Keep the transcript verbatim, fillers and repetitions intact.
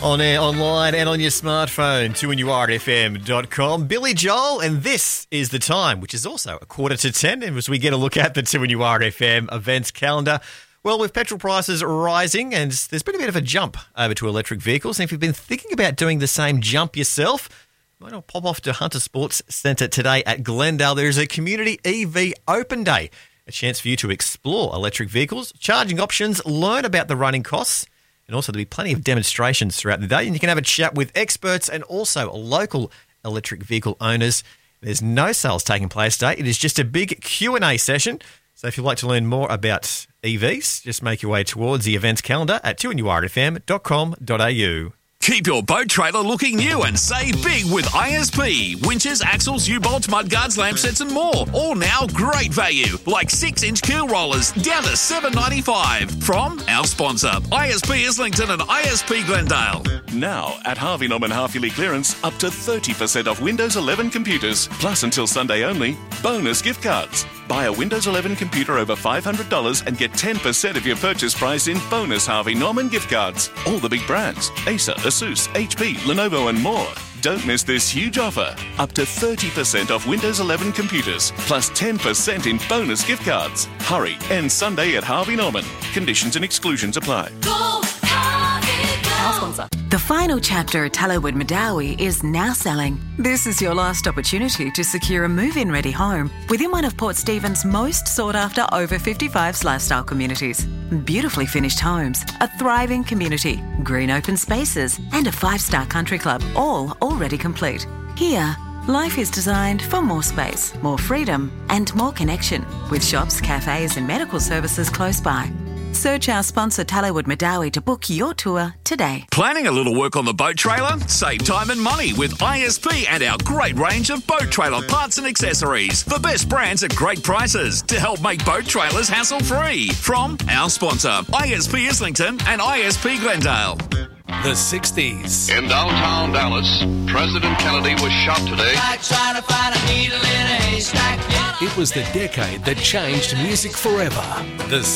On air, online, and on your smartphone, two N U R F M dot com. Billy Joel, and this is the time, which is also a quarter to ten, and as we get a look at the two N U R F M events calendar. Well, with petrol prices rising, and there's been a bit of a jump over to electric vehicles, and if you've been thinking about doing the same jump yourself, why not pop off to Hunter Sports Centre today at Glendale. There's a Community E V Open Day, a chance for you to explore electric vehicles, charging options, learn about the running costs, and also there'll be plenty of demonstrations throughout the day, and you can have a chat with experts and also local electric vehicle owners. There's no sales taking place today. It is just a big Q and A session. So if you'd like to learn more about E Vs, just make your way towards the events calendar at two N U R F M dot com dot A U. Keep your boat trailer looking new and save big with I S P. Winches, axles, U-bolts, mudguards, lamp sets and more. All now great value, like six inch keel rollers down to seven dollars ninety-five. From our sponsor, I S P Islington and I S P Glendale. Now, at Harvey Norman half-yearly clearance, up to thirty percent off Windows eleven computers. Plus, until Sunday only, bonus gift cards. Buy a Windows eleven computer over five hundred dollars and get ten percent of your purchase price in bonus Harvey Norman gift cards. All the big brands, Acer, Asus, H P, Lenovo and more. Don't miss this huge offer. Up to thirty percent off Windows eleven computers, plus ten percent in bonus gift cards. Hurry, end Sunday at Harvey Norman. Conditions and exclusions apply. Go, Harvey, go. Our sponsor. The final chapter at Tallowood Madawi is now selling. This is your last opportunity to secure a move-in ready home within one of Port Stephens' most sought-after over fifty-fives lifestyle communities. Beautifully finished homes, a thriving community, green open spaces, and a five-star country club, all already complete. Here, life is designed for more space, more freedom, and more connection, with shops, cafes, and medical services close by. Search our sponsor Tallowood Madawi to book your tour today. Planning a little work on the boat trailer? Save time and money with I S P and our great range of boat trailer parts and accessories. The best brands at great prices to help make boat trailers hassle-free. From our sponsor, I S P Islington and I S P Glendale. The sixties. In downtown Dallas, President Kennedy was shot today. Like trying to find a needle in a haystack. It was the decade that changed music forever. The